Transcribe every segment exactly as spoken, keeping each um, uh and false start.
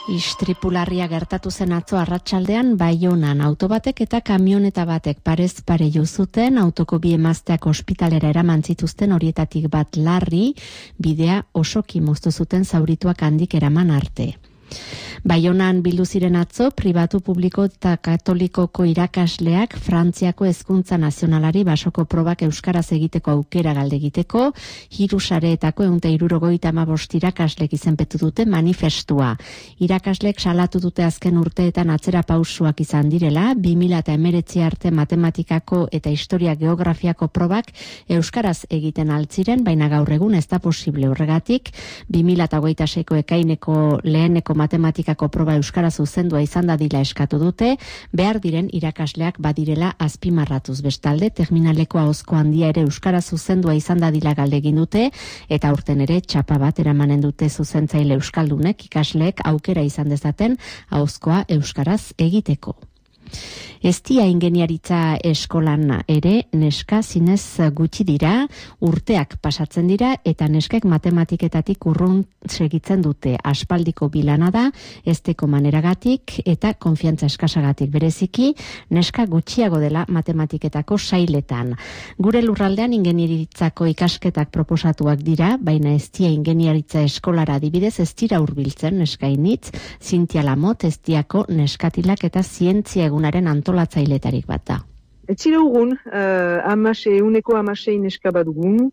Istripularria gertatu zen atzo arratsaldean Baionan auto batek eta kamioneta batek parez pare jo zuten, autoko bi emazteak ospitalera eraman zituzten, horietatik bat larri, bidea osoki moztu zuten zaurituak handik eraman arte. Baionan bildu ziren atzo pribatu publiko eta katolikoko irakasleak Frantziako hezkuntza nazionalari basoko probak euskaraz egiteko aukera galde egiteko, hiru sareetako ehun eta hirurogeita hamabost irakaslek izenpetu dute manifestua. Irakaslek salatu dute azken urteetan atzera pausuak izan direla, bi mila hemeretzi arte matematikako eta historia geografiako probak euskaraz egiten altziren, baina gaur egun ez da posible horregatik, bi mila hogeita seiko ekaineko leheneko matematikako proba euskara zuzendua izan dadila eskatu dute, behar diren irakasleak badirela azpimarratuz. Bestalde, terminaleko ahozko handia ere euskara zuzendua izan dadila galdegin dute, eta urten ere txapa bat eramanen dute zuzentzaile euskaldunek ikasleek aukera izan dezaten ahozkoa euskaraz egiteko. Eztia ingeniaritza eskolan ere neska zinez gutxi dira, urteak pasatzen dira eta neskek matematiketatik urrun segitzen dute. Aspaldiko bilana da, ezteko maneragatik eta konfiantza eskasagatik bereziki, neska gutxiago dela matematiketako sailetan. Gure lurraldean ingeniaritzako ikasketak proposatuak dira, baina eztia ingeniaritza eskolara adibidez ez dira hurbiltzen neskainitz, Zintia Lamot eztiako neskatilak eta zientzia egunaren antolatzaileetarik bat da. Etzira ugun, uh, amase, uneko amasei neska bat dugun,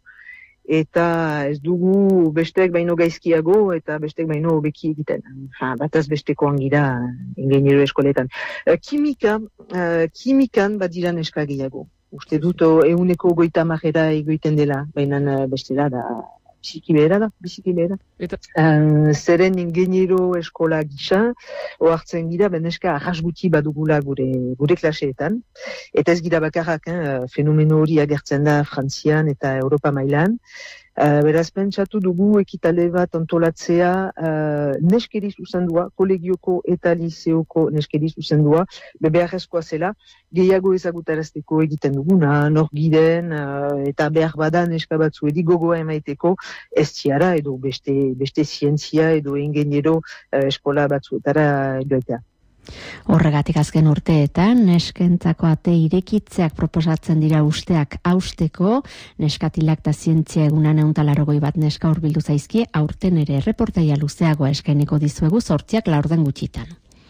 eta ez dugu bestek baino gaizkiago eta bestek baino beki egiten. Ha, bataz besteko angira ingeniero eskoletan. Uh, kimika, uh, kimikan bat dira neska gehiago. Uste dut euneko goita marera egoiten dela, baina uh, bestela da biziki behera da, biziki behera. Eta uh, zeren ingeniero eskola gisa, ohartzen gira, beneska arras gutxi badugula gure, gure klaseetan. Eta ez gira bakarrak, eh, fenomeno hori agertzen da Frantzian eta Europa mailan. Uh, beraz, pentsatu dugu ekitale bat antolatzea uh, neskeri zuzendua, kolegioko eta liseoko neskeri zuzendua, beharrezkoa zela, gehiago ezagutarazteko egiten duguna, nor giren, uh, eta behar badan neska batzu edi gogoa emaiteko, ez ziara edo beste, beste zientzia edo ingeniero uh, eskola batzuetara joitea. Horregatik azken urteetan, neskentzako ate irekitzeak proposatzen dira usteak hausteko, neskatilak eta zientzia egunan ehun eta laurogei bat neska hurbildu zaizkie, aurten ere erreportaia luzeagoa eskainiko dizuegu zortziak laurden gutxitan.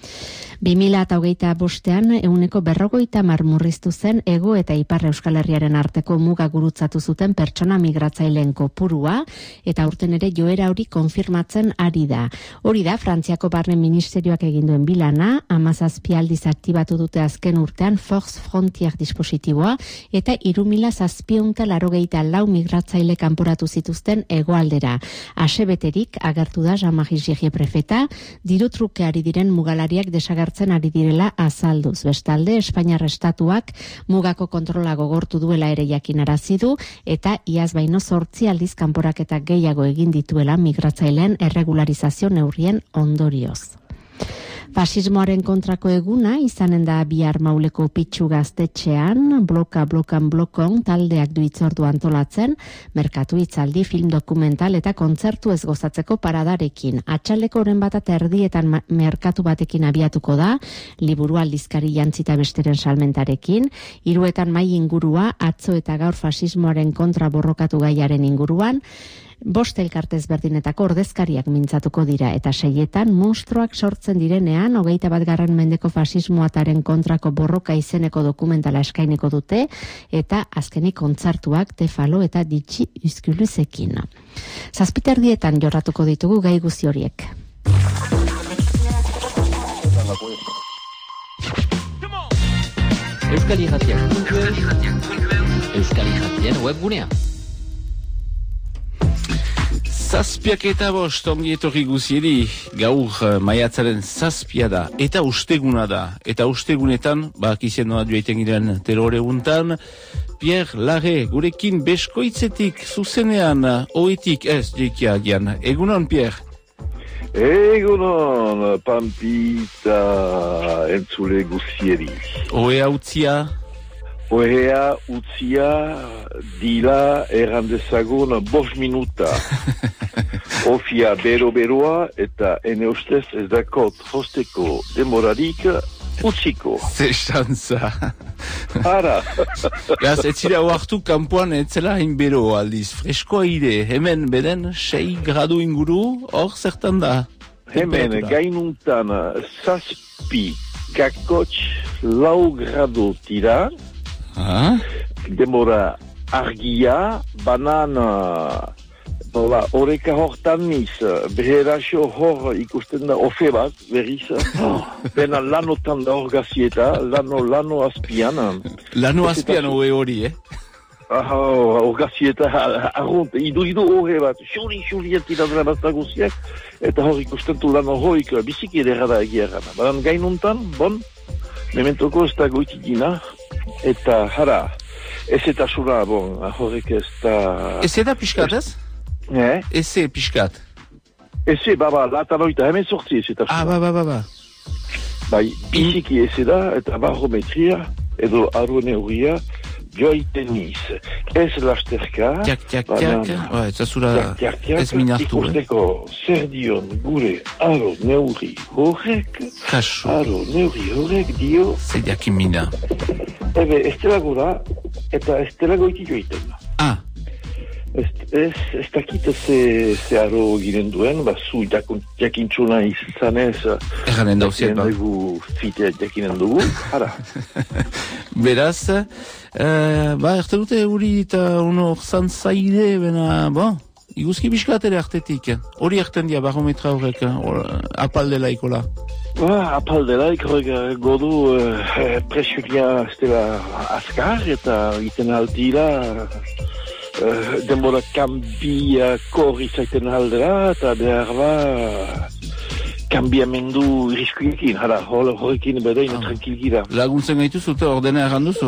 bi mila hogeita bostean ehuneko berrogeita hamar murriztu zen Hego eta Ipar Euskal Herriaren arteko muga gurutzatu zuten pertsona migratzaileen kopurua, eta aurten ere joera hori konfirmatzen ari da. Hori da, Frantziako Barne Ministerioak egin duen bilana, hamazazpi aldiz aktibatu dute azken urtean Force Frontier dispositiboa, eta hiru mila zazpiehun eta laurogeita lau migratzaile kanporatu zituzten hegoaldera. Asebeterik agertu da Jean-Marie Girie prefeta, dirutrukeari diren mugalariak desagertzen ari direla azalduz. Bestalde, Espainiar estatuak mugako kontrola gogortu duela ere jakinarazi du, eta iaz baino zortzi aldiz kanporaketak gehiago egin dituela migratzaileen erregularizazio neurrien ondorioz. Fasismoaren kontrako eguna izanen da bihar Mauleko Pitxu gaztetxean, bloka blokan blokon taldeak du hitzordu antolatzen, merkatu hitzaldi, film dokumental eta kontzertu ez gozatzeko paradarekin. Atxaleko oren bat eta erdietan merkatu batekin abiatuko da, liburu aldizkari jantzita besteren salmentarekin, hiruetan mai ingurua, atzo eta gaur fasismoaren kontra borrokatu gaiaren inguruan, bost elkarte ezberdinetako ordezkariak mintzatuko dira, eta seietan monstruak sortzen direnean, hogeita bat garren mendeko fasismoataren kontrako borroka izeneko dokumentala eskaineko dute, eta azkenik kontzertuak Tefalo eta Ditxi Uzkuluzekin. Zazpiterdietan jorratuko ditugu gai guzi horiek. Euskal Irratiak Euskal Irratien webgunea. Zazpiak eta bost, ongi etorri guzieri, gaur maiatzaren zazpia da, eta usteguna da, eta ustegunetan, bak izan doa duaiten giren terrore untan, Pierre Larre, gurekin beskoitzetik zuzenean, oetik ez jekia gian. Egunon, Pierre? Egunon, Pampita entzule guzieri. Oe hautzia? Ohea utzia dila errandezagun bost minuta. Ofia bero-beroa eta ene ustez ez dakot hosteko demorarik utziko. Zestantza. Ara. Gaz, ez zira oartu kanpoan etzela hain bero aldiz. Fresko aire, hemen beden sei gradu inguru, hor zertan da? Hemen gainuntan zazpi kakotx lau gradu tira. Ah? Demora argia, banana, nola, horreka hortan niz, beherazio hor ikusten da ofe bat, berriz, bena lanotan da hor gazieta, lano, lano azpian. Lano azpian hoe hori, eh? Hor gazieta, arrunt, idu-idu horre bat, xuri-xuri atira bazta guziak, eta hor ikusten du lano hoik, biziki edera da egia gana. Baran gainuntan, bon, mementoko ez da goitikina, eta jara, ez eta zura, bon, horrek ez da... Ez da pixkat ez? Eh? Ez pixkat. Ez baba, lata noita, hemen sortzi ez eta zura. Ah, ba, ba, ba, ba. Bai, biziki ez da, eta barometria, edo arrone horria, joaiten niz. Ez lasterka... Tiak, tiak, tiak, ba, ez azura ez minartu, eh? Ikusteko zer dion gure aro neurri horrek, Kasu. aro neurri horrek dio... Zer jakin mina. Ebe, ez dela gora, eta ez dela goiti joiten. Ah. Ez, ez, ez dakit ze, ze aro giren duen, ba, zu jakintxuna izanez... Erranen dauziet, ba. Dugu fitea jakinen dugu, ara. Beraz, eh, ba, erte dute uri eta uno orzan zaide, bena, bo, iguzki biskat ere artetik. Hori erten dia, barometra horrek, apaldela ikola. Ba, apaldelaik horrek godu eh, presionia ez dela azkar eta iten aldira eh, denbora kambia korri zaiten aldera eta behar ba kambiamendu irriskuekin, hara, horrekin bedain ah. Tranquilgira. Laguntzen gaitu zute ordena erran duzu.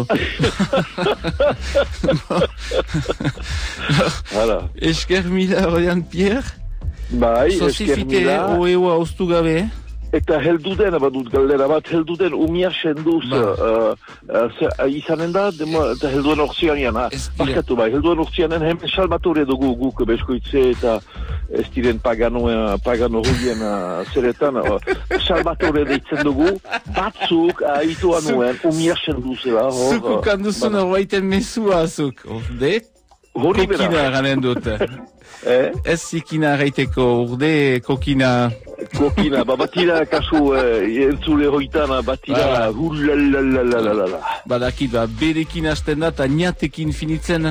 Hala. Esker mila horrean, Pierre? Bai, esker mila. Sozifite oeua oztu gabe, eh? Eta heldu den, badut galdera bat, heldu den umiasen duz, ba. uh, uh, izanen da, demo, eta heldu den orzianian, ha? Baskatu bai, heldu den orzianian, hemen salvatore dugu guk beskoitze eta ez diren pagano, pagano ruien uh, zeretan, uh, salvatore deitzen dugu, batzuk haitu uh, anuen, umiasen duzela. Zuku kanduzun horbaiten mesua azuk, orde? Kokina ganen dut. Eh? Ez zikina gaiteko, urde kokina... Kokina, ba batira kasu eh, entzule hoitana, batira hullalalalala. Badakit, ba, berekin hasten da, eta niatekin finitzen.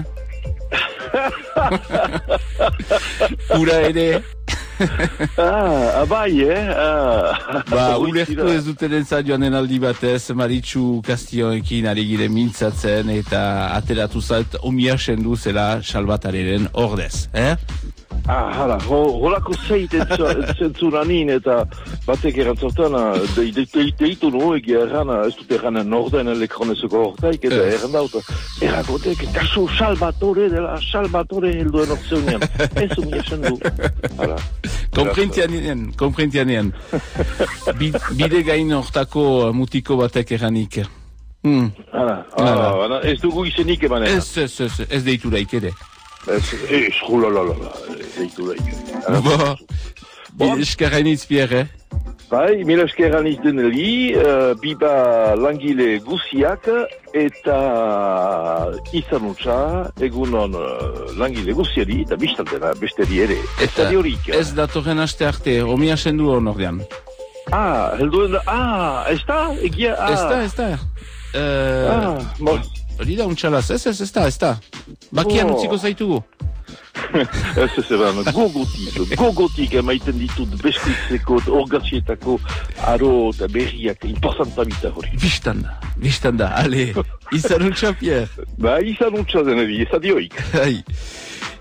Ura ere. Ah, abai, eh? Ah. Ba, ulertu ez duten entzat joanen aldi batez, Maritxu Kastionekin ari gire mintzatzen, eta ateratu zait omiasen duzela salbatareren ordez, eh? Ah, hala, holako zeit zentzuranin eta batek erantzotan deitu nuek erran, ez dut erranen norden elekronezeko hortaik eta erran daut errakotek, kasu Salvatore dela, Salvatore helduen orzeunian, ez umiasen du. Hala. Komprentianean, komprentianean. Bide gain hortako mutiko batek erranik. Hmm. Hala, hala, ez dugu izenik emanen. Ez, ez, ez, ez deitu daik ere. Ez, ez, hulalala, deitu daik. Bo, mila eskerrainitz, Pierre, eh? Bai, mila eskerrainitz deneli, uh, biba langile guziak eta izan utza egunon uh, langile guziari eta biztantena besteri ere. Eta ez datorren aste arte, omia sendu hon ordean. Ah, helduen da, ah, ez da, egia, ah. Ez da, ez da. Uh, ah, mo. Hori da untxalaz, ez, ez, ez da, ez da. Bakian oh. Utziko zaitugu. Ez ez eban, gogotik, gogotik emaiten ditut beskoitzeko, orgazietako aro eta berriak, importantamita hori. Bistanda, bistanda, ale, izan untxa, Pierre. Ba, izan untxa denari, ez adioik.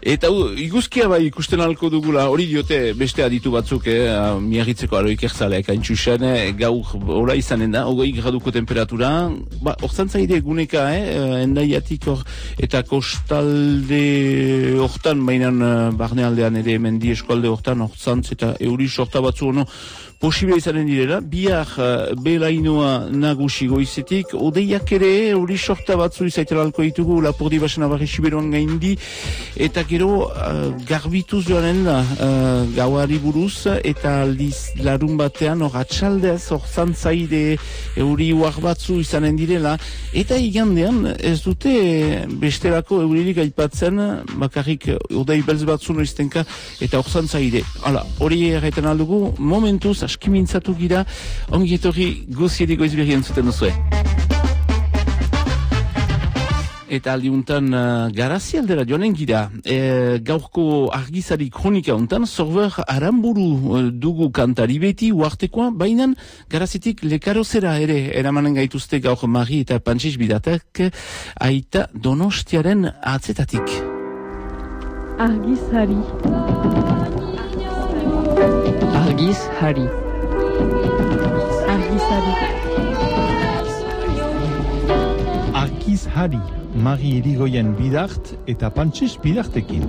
Eta uh, iguzkia bai ikusten alko dugula, hori diote beste aditu batzuk, eh, miagitzeko aro ikertzaleak haintxusen, eh, gaur ora izanen da, hogei graduko temperatura, ba, orzan zaide eguneka, eh, endaiatik hor, eta kostalde hortan, bainan barnealdean ere mendi eskualde hortan, orzantz eta euri sorta batzu ono, posible izanen direla, bihar uh, belainoa nagusi goizetik, odeiak ere, hori sorta batzu izaitela alko ditugu, Lapurdi Basena Barri Siberuan gaindi, eta gero uh, garbituz joanen da, uh, gauari buruz, eta aldiz larun batean, hor atxaldez, hor zantzaide, euri uar batzu izanen direla, eta igandean ez dute bestelako euririk aipatzen, bakarrik odei belz batzu noiztenka, eta hor zantzaide. Hala, hori erraiten aldugu, momentuz, askimintzatu gira, ongi etorri goziedi goizberri entzuten duzue. Eta aldiuntan uh, garazi aldera joanen gira, e, gaurko argizari kronika untan, Sorber Aramburu uh, dugu kantari beti, uartekoa, bainan garazitik lekarozera ere, eramanen gaituzte gaur Mari eta Pantxix bidatak, aita Donostiaren atzetatik. Argizari. Argizari. Argizari. Argizari. Mari Irigoyen bidart eta Pantxix bidartekin.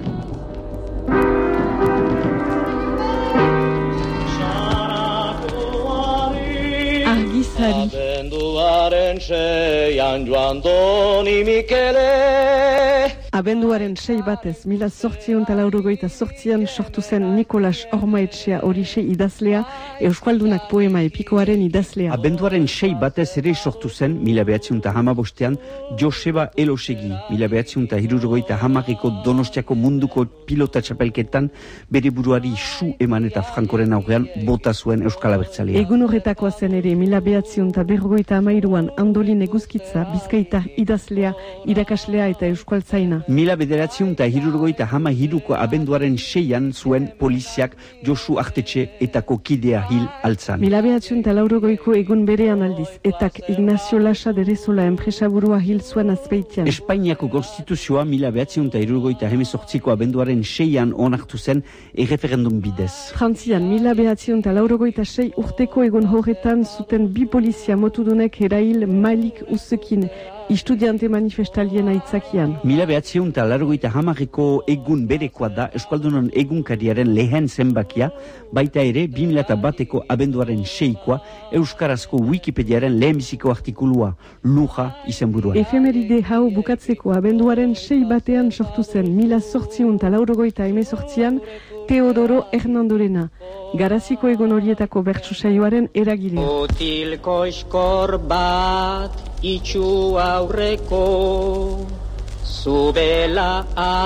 Argizari. Abenduaren seian joan Doni Mikele. Abenduaren sei batez, mila zortzion talaurogoita zortzian sortu zen Nikolas Ormaetxea horixe idazlea, Euskaldunak poema epikoaren idazlea. Abenduaren sei batez ere sortu zen, mila behatziun eta hamabostean, Joseba Elosegi, mila behatziun eta hirurogoita hamarriko Donostiako munduko pilota txapelketan, bere buruari su eman eta Frankoren aurrean bota zuen Euskal Abertzalea. Egun horretakoa zen ere, mila behatziun eta berrogoita amairuan, Andolin Eguzkitza, Bizkaitar idazlea, irakaslea eta euskaltzaina. Mila bederatziun eta hirurogoita hama hiruko abenduaren seian zuen poliziak Josu Artetxe etako kidea hil altzan. Mila behatziun eta laurogoiko egun berean aldiz, etak Ignacio Lasa derezola enpresaburua hil zuen azpeitian. Espainiako konstituzioa mila behatziun eta hirurogoita hemezortziko abenduaren seian onartu zen erreferendum bidez. Frantzian, mila behatziun eta laurogoita sei urteko egun horretan zuten bi polizia motudunek erail Malik Uzekin, estudiante manifestalien aitzakian. Mila behatziun eta laurogeita hamarreko egun berekoa da Euskaldunon egunkariaren lehen zenbakia, baita ere bi mila bateko abenduaren seikoa Euskarazko Wikipediaren lehenbiziko artikulua, luja izenburuan. Efemeride hau bukatzeko abenduaren sei batean sortu zen mila zortziun eta laurogeita emezortzian Teodoro Hernandorena, garaziko egon horietako bertsu saioaren eragilea. Util koiskor bat itxu aurreko zubela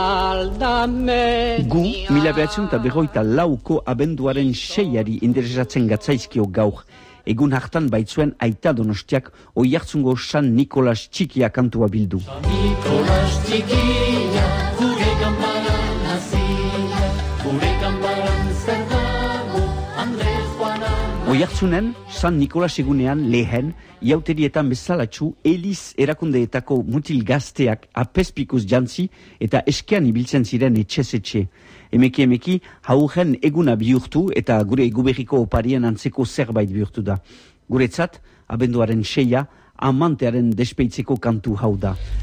aldame. Gu, mila behatziun eta berroita lauko abenduaren seiari interesatzen gatzaizkio gaur. Egun hartan baitzuen aita Donostiak oihartzungo San Nikolas Txikia kantua bildu. San Nikolas Txikia, gure kanparan nazila, gure kanparan zer dago, Andrez Juana. Oihartzunen, San Nikolas egunean lehen, iauterietan bezalatxu, Eliz erakundeetako mutil gazteak apezpikuz jantzi eta eskean ibiltzen ziren etxez-etxe. Emeki emeki, haugen eguna bihurtu eta gure eguberriko oparien antzeko zerbait bihurtu da. Guretzat, abenduaren seia, amantearen despeitzeko kantu hau da.